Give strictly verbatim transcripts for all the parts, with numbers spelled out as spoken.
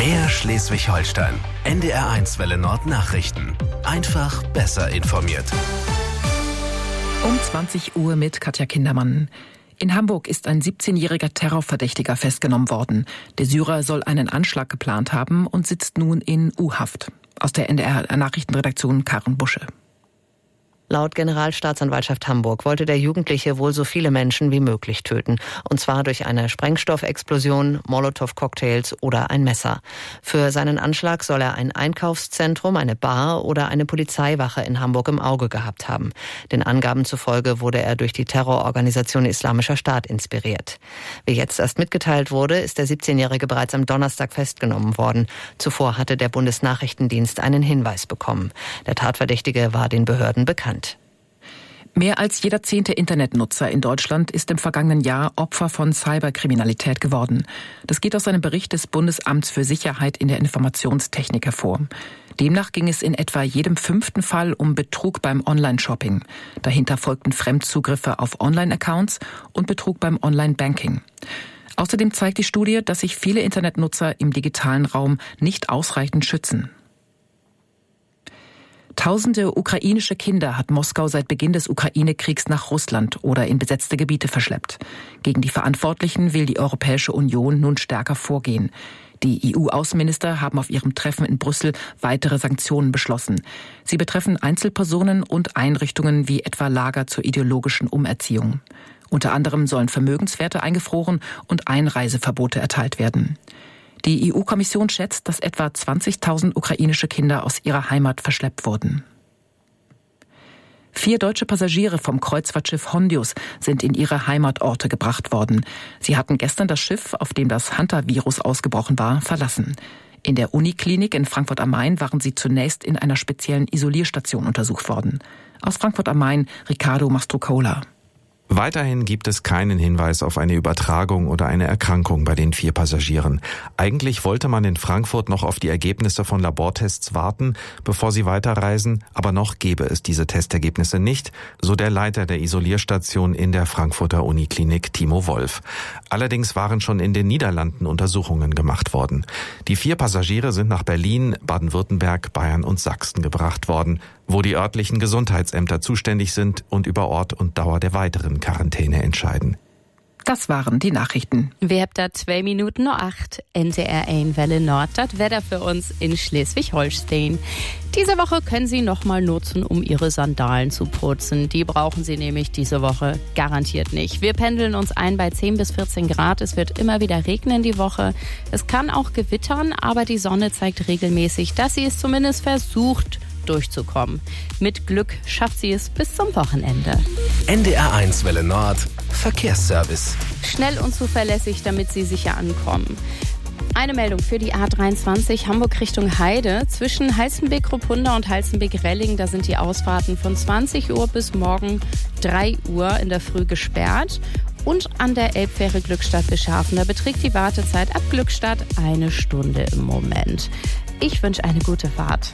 Mehr Schleswig-Holstein. N D R eins Welle Nord Nachrichten. Einfach besser informiert. Um zwanzig Uhr mit Katja Kindermann. In Hamburg ist ein siebzehnjähriger Terrorverdächtiger festgenommen worden. Der Syrer soll einen Anschlag geplant haben und sitzt nun in U-Haft. Aus der N D R-Nachrichtenredaktion Karen Busche. Laut Generalstaatsanwaltschaft Hamburg wollte der Jugendliche wohl so viele Menschen wie möglich töten. Und zwar durch eine Sprengstoffexplosion, Molotow-Cocktails oder ein Messer. Für seinen Anschlag soll er ein Einkaufszentrum, eine Bar oder eine Polizeiwache in Hamburg im Auge gehabt haben. Den Angaben zufolge wurde er durch die Terrororganisation Islamischer Staat inspiriert. Wie jetzt erst mitgeteilt wurde, ist der siebzehnjährige bereits am Donnerstag festgenommen worden. Zuvor hatte der Bundesnachrichtendienst einen Hinweis bekommen. Der Tatverdächtige war den Behörden bekannt. Mehr als jeder zehnte Internetnutzer in Deutschland ist im vergangenen Jahr Opfer von Cyberkriminalität geworden. Das geht aus einem Bericht des Bundesamts für Sicherheit in der Informationstechnik hervor. Demnach ging es in etwa jedem fünften Fall um Betrug beim Online-Shopping. Dahinter folgten Fremdzugriffe auf Online-Accounts und Betrug beim Online-Banking. Außerdem zeigt die Studie, dass sich viele Internetnutzer im digitalen Raum nicht ausreichend schützen. Tausende ukrainische Kinder hat Moskau seit Beginn des Ukraine-Kriegs nach Russland oder in besetzte Gebiete verschleppt. Gegen die Verantwortlichen will die Europäische Union nun stärker vorgehen. Die E U-Außenminister haben auf ihrem Treffen in Brüssel weitere Sanktionen beschlossen. Sie betreffen Einzelpersonen und Einrichtungen wie etwa Lager zur ideologischen Umerziehung. Unter anderem sollen Vermögenswerte eingefroren und Einreiseverbote erteilt werden. Die E U-Kommission schätzt, dass etwa zwanzigtausend ukrainische Kinder aus ihrer Heimat verschleppt wurden. Vier deutsche Passagiere vom Kreuzfahrtschiff Hondius sind in ihre Heimatorte gebracht worden. Sie hatten gestern das Schiff, auf dem das Hantavirus ausgebrochen war, verlassen. In der Uniklinik in Frankfurt am Main waren sie zunächst in einer speziellen Isolierstation untersucht worden. Aus Frankfurt am Main, Ricardo Mastrocola. Weiterhin gibt es keinen Hinweis auf eine Übertragung oder eine Erkrankung bei den vier Passagieren. Eigentlich wollte man in Frankfurt noch auf die Ergebnisse von Labortests warten, bevor sie weiterreisen, aber noch gebe es diese Testergebnisse nicht, so der Leiter der Isolierstation in der Frankfurter Uniklinik, Timo Wolf. Allerdings waren schon in den Niederlanden Untersuchungen gemacht worden. Die vier Passagiere sind nach Berlin, Baden-Württemberg, Bayern und Sachsen gebracht worden, wo die örtlichen Gesundheitsämter zuständig sind und über Ort und Dauer der weiteren Quarantäne entscheiden. Das waren die Nachrichten. Wir habt da zwei Minuten noch acht. N D R eins Welle Nord, das Wetter für uns in Schleswig-Holstein. Diese Woche können Sie noch mal nutzen, um Ihre Sandalen zu putzen. Die brauchen Sie nämlich diese Woche garantiert nicht. Wir pendeln uns ein bei zehn bis vierzehn Grad. Es wird immer wieder regnen die Woche. Es kann auch gewittern, aber die Sonne zeigt regelmäßig, dass sie es zumindest versucht, durchzukommen. Mit Glück schafft sie es bis zum Wochenende. N D R eins Welle Nord Verkehrsservice. Schnell und zuverlässig, damit Sie sicher ankommen. Eine Meldung für die A dreiundzwanzig Hamburg Richtung Heide. Zwischen Halstenbek-Ruppunda und Halstenbek-Relling, da sind die Ausfahrten von zwanzig Uhr bis morgen drei Uhr in der Früh gesperrt. Und an der Elbfähre Glückstadt Bischhafen, da beträgt die Wartezeit ab Glückstadt eine Stunde im Moment. Ich wünsche eine gute Fahrt.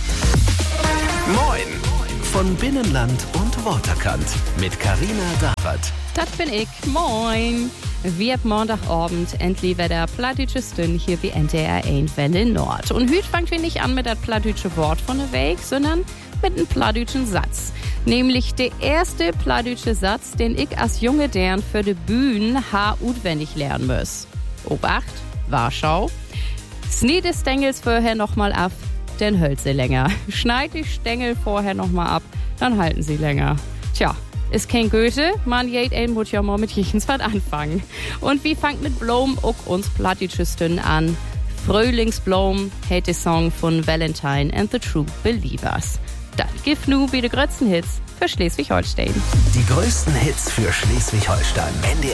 Moin von Binnenland und Waterkant mit Carina Dawat. Das bin ich. Moin. Wie ab Montagabend endlich wieder plattdeutsche Stünd hier wie N D R eins Welle Nord. Und heute fangen wir nicht an mit das plattdeutsche Wort von der Weg, sondern mit einem plattdeutschen Satz. Nämlich der erste plattdeutsche Satz, den ich als junge Dern für die Bühne ha auswendig lernen muss. Obacht, Warschau. Schneid die Stängels vorher nochmal ab, dann hält sie länger. Schneid die Stängel vorher nochmal ab, dann halten sie länger. Tja, ist kein Goethe, man jed ein muss ja mal mit jichens was anfangen. Und wie fangt mit Blom auch uns plattdeutsche Stünd an? Frühlingsblom, hält der Song von Valentine and the True Believers. Das gibt nu wieder Grötzen-Hits für Schleswig-Holstein. Die größten Hits für Schleswig-Holstein.